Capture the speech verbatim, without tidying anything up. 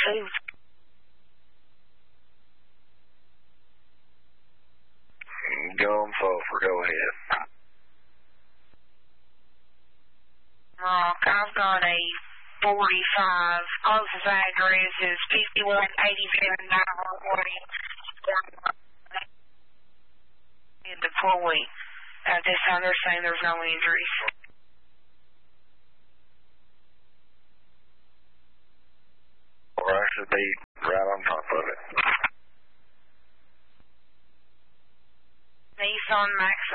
two. Go on, Sulphur. Go ahead. Rock, I've got a forty-five. Closest address is fifty-one eighty-seven Navajo Way. And deploy. At this time, they're saying there's no injuries. Well, I should be right on top of it. Nissan Max